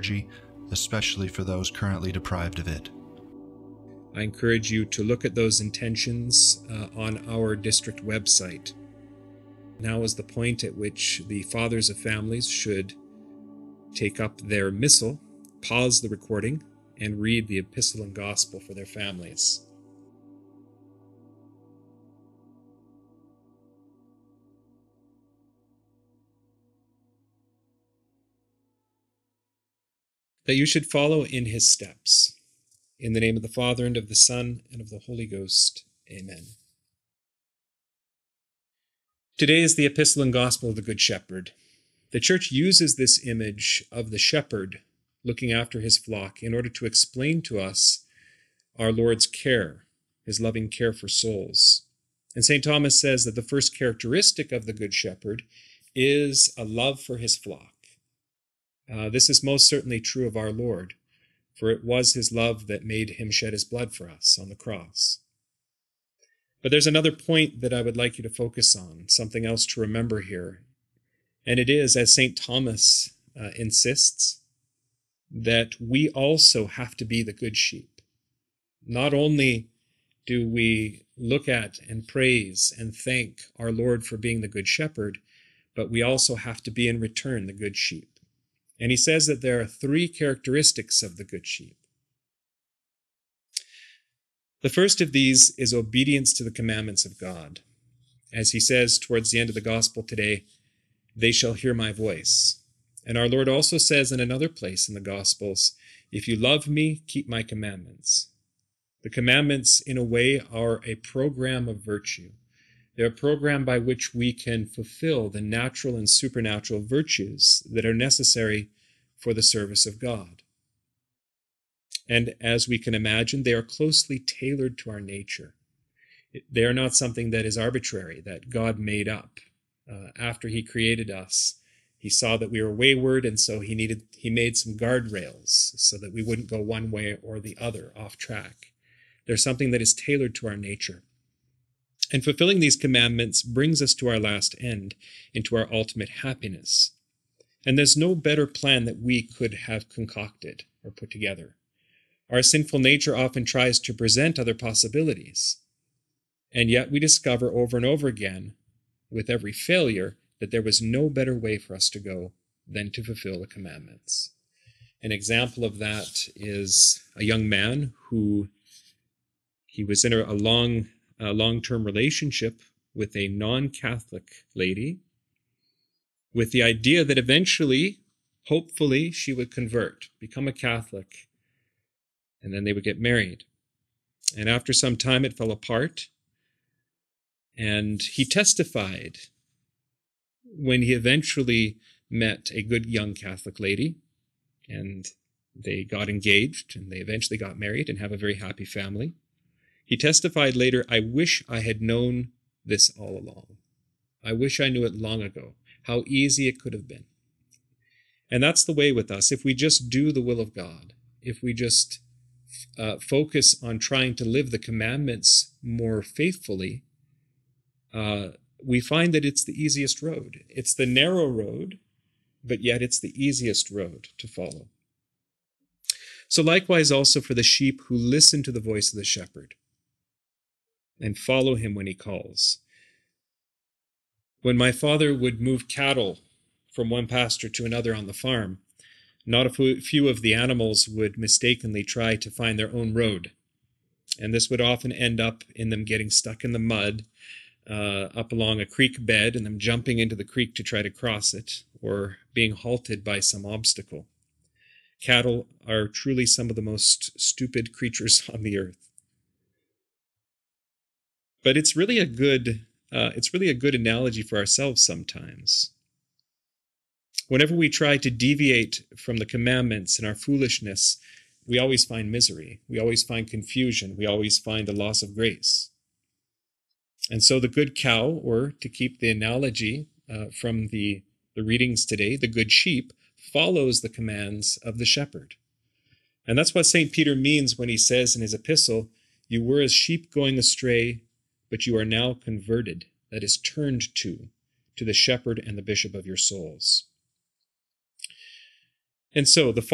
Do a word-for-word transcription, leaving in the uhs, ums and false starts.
clergy, especially for those currently deprived of it. I encourage you to look at those intentions uh, on our district website. Now is the point at which the fathers of families should take up their missal, pause the recording, and read the epistle and gospel for their families. That you should follow in his steps. In the name of the Father, and of the Son, and of the Holy Ghost. Amen. Today is the Epistle and Gospel of the Good Shepherd. The Church uses this image of the shepherd looking after his flock in order to explain to us our Lord's care, his loving care for souls. And Saint Thomas says that the first characteristic of the Good Shepherd is a love for his flock. Uh, this is most certainly true of our Lord, for it was his love that made him shed his blood for us on the cross. But there's another point that I would like you to focus on, something else to remember here. And it is, as Saint Thomas uh, insists, that we also have to be the good sheep. Not only do we look at and praise and thank our Lord for being the good shepherd, but we also have to be in return the good sheep. And he says that there are three characteristics of the good sheep. The first of these is obedience to the commandments of God. As he says towards the end of the gospel today, they shall hear my voice. And our Lord also says in another place in the Gospels, if you love me, keep my commandments. The commandments, in a way, are a program of virtue. They're a program by which we can fulfill the natural and supernatural virtues that are necessary for the service of God. And as we can imagine, they are closely tailored to our nature. They are not something that is arbitrary, that God made up. Uh, after he created us, he saw that we were wayward, and so he needed he made some guardrails so that we wouldn't go one way or the other off track. There's something that is tailored to our nature. And fulfilling these commandments brings us to our last end, into our ultimate happiness. And there's no better plan that we could have concocted or put together. Our sinful nature often tries to present other possibilities. And yet we discover over and over again, with every failure, that there was no better way for us to go than to fulfill the commandments. An example of that is a young man who he was in a long a long-term relationship with a non-Catholic lady with the idea that eventually, hopefully, she would convert, become a Catholic, and then they would get married. And after some time, it fell apart, and he testified when he eventually met a good young Catholic lady, and they got engaged, and they eventually got married and have a very happy family. He testified later, I wish I had known this all along. I wish I knew it long ago, how easy it could have been. And that's the way with us. If we just do the will of God, if we just uh, focus on trying to live the commandments more faithfully, uh, we find that it's the easiest road. It's the narrow road, but yet it's the easiest road to follow. So likewise also for the sheep who listen to the voice of the shepherd and follow him when he calls. When my father would move cattle from one pasture to another on the farm, not a few of the animals would mistakenly try to find their own road. And this would often end up in them getting stuck in the mud uh, up along a creek bed and them jumping into the creek to try to cross it, or being halted by some obstacle. Cattle are truly some of the most stupid creatures on the earth. But it's really a good, uh, it's really a good analogy for ourselves sometimes. Whenever we try to deviate from the commandments in our foolishness, we always find misery. We always find confusion. We always find a loss of grace. And so the good cow, or to keep the analogy uh, from the, the readings today, the good sheep, follows the commands of the shepherd. And that's what Saint Peter means when he says in his epistle, you were as sheep going astray, but you are now converted, that is, turned to, to the shepherd and the bishop of your souls. And so the